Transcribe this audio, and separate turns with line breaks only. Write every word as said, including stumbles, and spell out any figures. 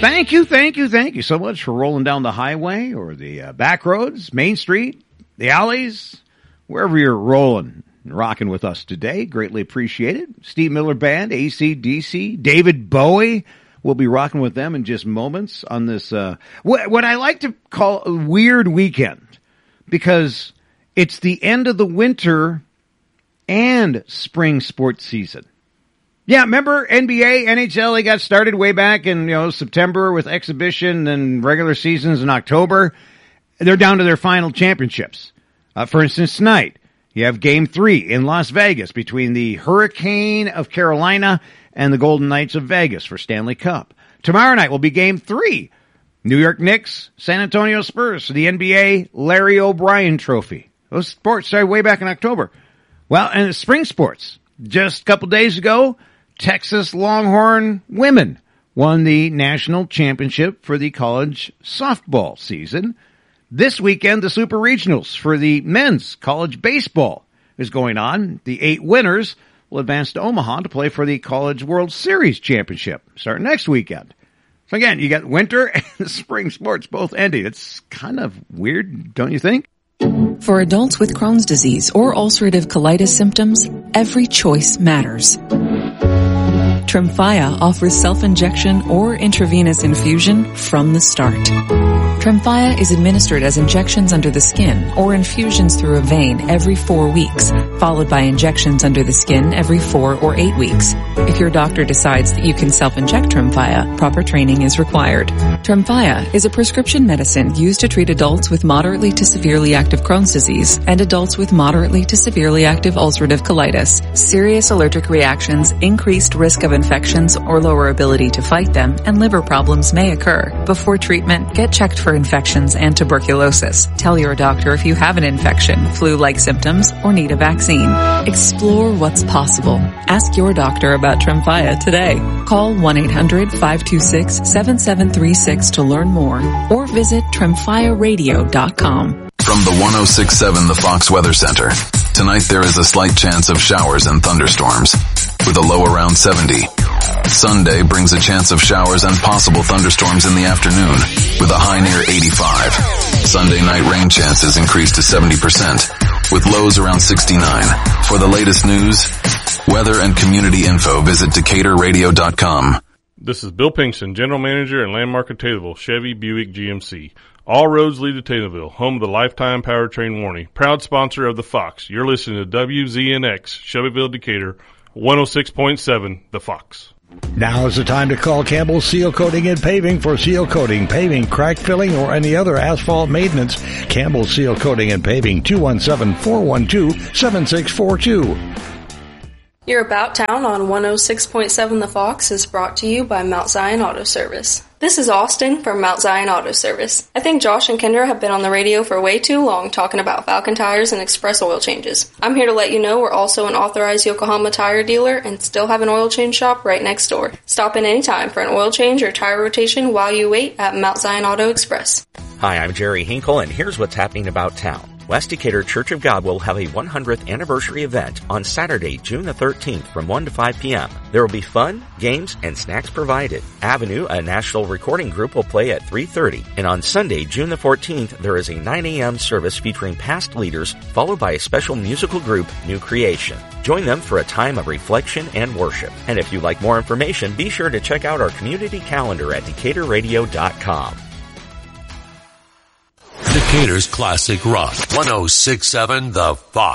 Thank you, thank you, thank you so much for rolling down the highway or the uh, back roads, Main Street, the alleys, wherever you're rolling and rocking with us today. Greatly appreciated. Steve Miller Band, A C D C, David Bowie. We'll be rocking with them in just moments on this, uh, what, what I like to call a weird weekend, because it's the end of the winter and spring sports season. Yeah, remember N B A, N H L, they got started way back in, you know, September with exhibition and regular seasons in October. They're down to their final championships. Uh, for instance, tonight, you have game three in Las Vegas between the Hurricane of Carolina and the Golden Knights of Vegas for Stanley Cup. Tomorrow night will be game three. New York Knicks, San Antonio Spurs, the N B A Larry O'Brien Trophy. Those sports started way back in October. Well, and the spring sports. Just a couple days ago, Texas Longhorn women won the national championship for the college softball season. This weekend, the Super Regionals for the men's college baseball is going on. The eight winners will advance to Omaha to play for the College World Series championship starting next weekend. So again, you got winter and spring sports both ending. It's kind of weird, don't you think?
For adults with Crohn's disease or ulcerative colitis symptoms, every choice matters. Tremfya offers self-injection or intravenous infusion from the start. Tremfya is administered as injections under the skin or infusions through a vein every four weeks, followed by injections under the skin every four or eight weeks. If your doctor decides that you can self-inject Tremfya, proper training is required. Tremfya is a prescription medicine used to treat adults with moderately to severely active Crohn's disease and adults with moderately to severely active ulcerative colitis. Serious allergic reactions, increased risk of infections or lower ability to fight them, and liver problems may occur. Before treatment, get checked for infections and tuberculosis. Tell your doctor if you have an infection, flu-like symptoms, or need a vaccine. Explore what's possible. Ask your doctor about Tremfya today. Call one eight hundred five two six seven seven three six to learn more, or visit tremfya radio dot com.
From the one oh six point seven The Fox Weather Center, tonight there is a slight chance of showers and thunderstorms, with a low around seventy. Sunday brings a chance of showers and possible thunderstorms in the afternoon, with a high near eighty-five. Sunday night rain chances increase to seventy percent, with lows around sixty-nine. For the latest news, weather, and community info, visit decatur radio dot com.
This is Bill Pinkston, General Manager and Landmark of Taylorville, Chevy Buick G M C. All roads lead to Taylorville, home of the Lifetime Powertrain Warranty, proud sponsor of the Fox. You're listening to W Z N X, Shelbyville, Decatur, one oh six point seven, The Fox.
Now is the time to call Campbell Seal Coating and Paving for seal coating, paving, crack filling, or any other asphalt maintenance. Campbell Seal Coating and Paving, two one seven, four one two, seven six four two.
Your About Town on one oh six point seven The Fox is brought to you by Mount Zion Auto Service. This is Austin from Mount Zion Auto Service. I think Josh and Kendra have been on the radio for way too long talking about Falcon tires and express oil changes. I'm here to let you know we're also an authorized Yokohama tire dealer and still have an oil change shop right next door. Stop in anytime for an oil change or tire rotation while you wait at Mount Zion Auto Express.
Hi, I'm Jerry Hinkle, and here's what's happening about town. West Decatur Church of God will have a one hundredth anniversary event on Saturday, June the thirteenth from one to five p.m. There will be fun, games, and snacks provided. Avenue, a national recording group, will play at three thirty. And on Sunday, June the fourteenth, there is a nine a.m. service featuring past leaders, followed by a special musical group, New Creation. Join them for a time of reflection and worship. And if you'd like more information, be sure to check out our community calendar at decatur radio dot com.
Decatur's Classic Rock, one oh six point seven The Fox.